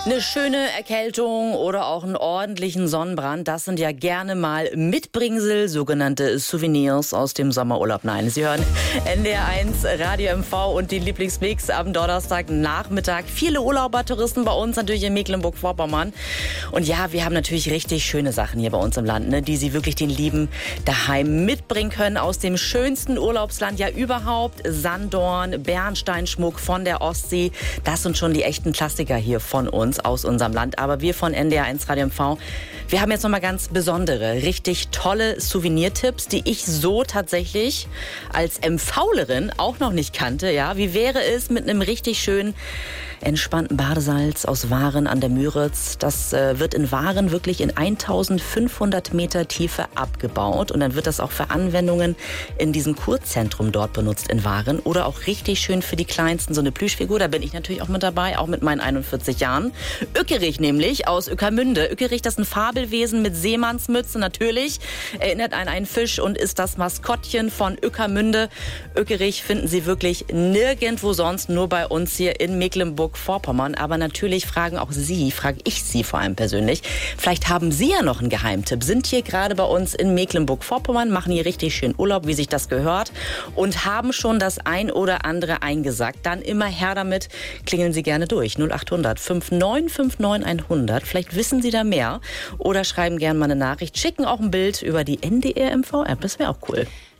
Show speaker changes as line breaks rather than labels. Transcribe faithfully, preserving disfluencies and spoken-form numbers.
Eine schöne Erkältung oder auch einen ordentlichen Sonnenbrand, das sind ja gerne mal Mitbringsel, sogenannte Souvenirs aus dem Sommerurlaub. Nein, Sie hören N D R eins Radio M V und die Lieblingsmix am Donnerstagnachmittag. Viele Urlaubertouristen bei uns natürlich in Mecklenburg-Vorpommern. Und ja, wir haben natürlich richtig schöne Sachen hier bei uns im Land, ne, die Sie wirklich den Lieben daheim mitbringen können aus dem schönsten Urlaubsland ja überhaupt. Sanddorn, Bernsteinschmuck von der Ostsee, das sind schon die echten Klassiker hier von uns, aus unserem Land. Aber wir von N D R eins Radio M V, wir haben jetzt nochmal ganz besondere, richtig tolle Souvenirtipps, die ich so tatsächlich als MVlerin auch noch nicht kannte. Ja, wie wäre es mit einem richtig schönen, entspannten Badesalz aus Waren an der Müritz? Das äh, wird in Waren wirklich in eintausendfünfhundert Meter Tiefe abgebaut und dann wird das auch für Anwendungen in diesem Kurzentrum dort benutzt in Waren oder auch richtig schön für die Kleinsten, so eine Plüschfigur. Da bin ich natürlich auch mit dabei, auch mit meinen einundvierzig Jahren. Ückerich nämlich aus Ueckermünde. Ückerich, das ist ein Fabelwesen mit Seemannsmütze natürlich, erinnert an einen Fisch und ist das Maskottchen von Ueckermünde. Ückerich finden Sie wirklich nirgendwo sonst, nur bei uns hier in Mecklenburg-Vorpommern. Aber natürlich fragen auch Sie, frage ich Sie vor allem persönlich, vielleicht haben Sie ja noch einen Geheimtipp, sind hier gerade bei uns in Mecklenburg-Vorpommern, machen hier richtig schön Urlaub, wie sich das gehört und haben schon das ein oder andere eingesackt. Dann immer her damit, klingeln Sie gerne durch. null achthundert neunundfünfzig neunundfünfzig hundert. Vielleicht wissen Sie da mehr oder schreiben gerne mal eine Nachricht, schicken auch ein Bild über die N D R M V App, das wäre auch cool.